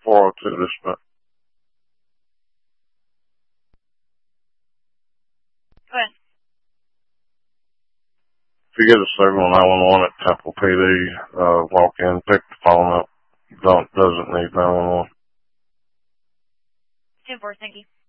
402 dispatch. Go ahead. If you get a signal 911 at Temple PD, walk in, pick the phone up. Doesn't need 911. 10-4, thank you.